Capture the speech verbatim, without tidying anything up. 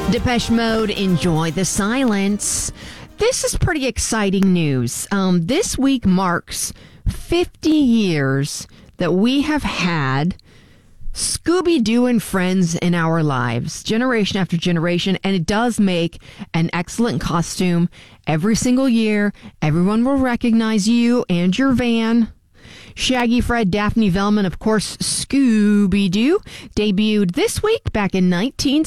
Depeche Mode, Enjoy the Silence. This is pretty exciting news. Um, this week marks fifty years that we have had Scooby-Doo and friends in our lives, generation after generation, and it does make an excellent costume every single year. Everyone will recognize you and your van. Shaggy, Fred, Daphne, Velma, and of course Scooby-Doo debuted this week back in nineteen